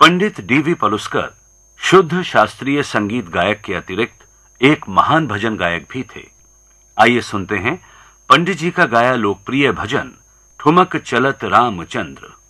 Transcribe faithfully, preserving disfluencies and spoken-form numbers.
पंडित DV Paluskar शुद्ध शास्त्रीय संगीत गायक के अतिरिक्त एक महान भजन गायक भी थे। आइए सुनते हैं पंडित जी का गाया लोकप्रिय भजन ठुमक चलत रामचंद्र।